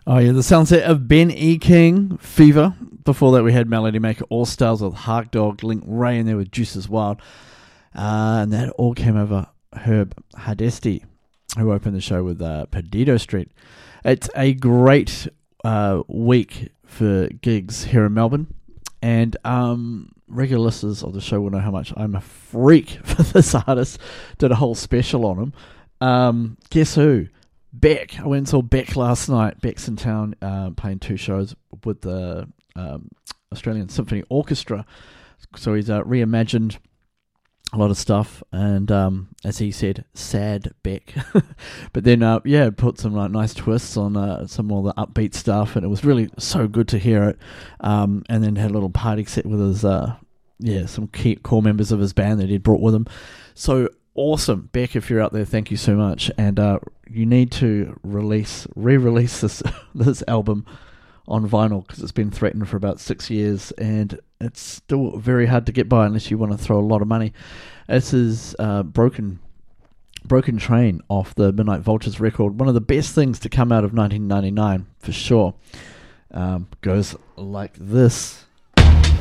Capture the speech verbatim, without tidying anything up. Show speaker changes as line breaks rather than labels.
Oh yeah, the soundset of Ben E. King, Fever. Before that we had Melody Maker All Stars with Hark Dog, Link Ray, and there with Juices Wild. Uh, and that all came over Herb Hardesty, who opened the show with uh, Perdido Street. It's a great uh, week for gigs here in Melbourne. And um, regular listeners of the show will know how much I'm a freak for this artist. Did a whole special on him. Um, guess who? Beck. I went and saw Beck last night. Beck's in town uh, playing two shows with the um, Australian Symphony Orchestra. So he's uh, reimagined a lot of stuff, and um, as he said, sad Beck. But then, uh, yeah, put some like nice twists on uh, some more of the upbeat stuff, and it was really so good to hear it. Um, and then had a little party set with his, uh, yeah, some key core members of his band that he'd brought with him. So awesome, Beck! If you're out there, thank you so much. And uh, you need to release, re-release this this album on vinyl, because it's been threatened for about six years and it's still very hard to get by unless you want to throw a lot of money. This is uh, Broken Broken Train off the Midnight Vultures record. One of the best things to come out of nineteen ninety-nine, for sure. Um, goes like this.